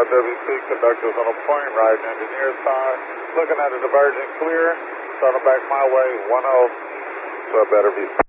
WC conductors on a point right, engineer side. Looking at a divergent clear. Starting back my way, 10, so I better be.